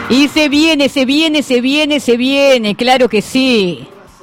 Y se viene, claro que sí.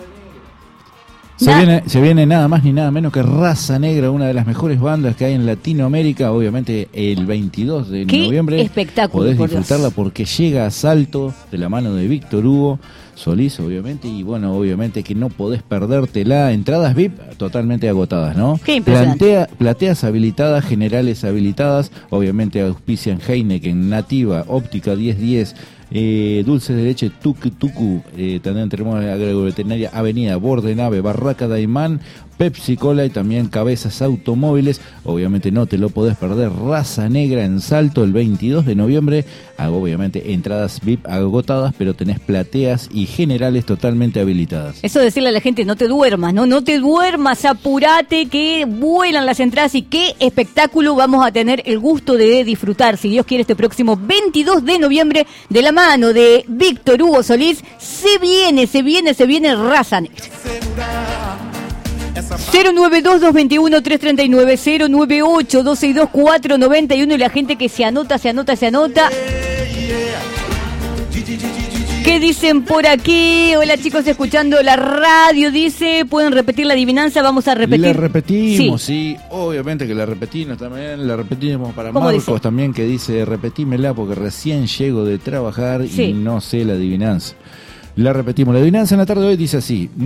Se viene nada más ni nada menos que Raza Negra, una de las mejores bandas que hay en Latinoamérica. Obviamente el 22 de noviembre espectáculo, podés disfrutarla porque llega a Salto de la mano de Víctor Hugo Solís, obviamente, y bueno, obviamente que no podés perdértela. Entradas VIP totalmente agotadas, ¿no? Qué impresionante. Plateas habilitadas, generales habilitadas, obviamente auspician Heineken, Nativa, Óptica 1010, dulces de leche Tucu Tucu, también tenemos la agroveterinaria Avenida Bordenave, Barraca Daimán, Pepsi Cola y también Cabezas Automóviles. Obviamente no te lo podés perder. Raza Negra en Salto el 22 de noviembre. Obviamente entradas VIP agotadas, pero tenés plateas y generales totalmente habilitadas. Eso decirle a la gente, no te duermas, no te duermas, apurate que vuelan las entradas y qué espectáculo vamos a tener el gusto de disfrutar, si Dios quiere, este próximo 22 de noviembre de la mano de Víctor Hugo Solís. Se viene Raza Negra. 092-221-339, 098-262-491 y la gente que se anota. ¿Qué dicen por aquí? Hola chicos, escuchando la radio, dice, ¿pueden repetir la adivinanza? Vamos a repetir. La repetimos, sí, obviamente que la repetimos también, la repetimos para Marcos dice? También, que dice, repetímela porque recién llego de trabajar y no sé la adivinanza. La repetimos, la adivinanza en la tarde de hoy dice así: